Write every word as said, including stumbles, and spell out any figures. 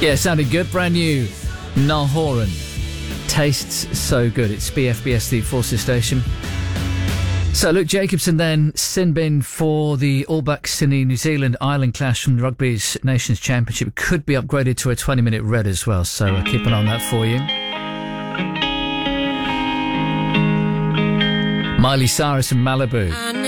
Yeah, sounded good. Brand new Niall Horan. Tastes so good. It's B F B S, the Forces station. So Luke Jacobson then sin bin for the All Blacks in the New Zealand-Ireland clash from the Rugby's Nations Championship. It could be upgraded to a twenty-minute red as well, so uh, keep an eye on that for you. Miley Cyrus and Malibu.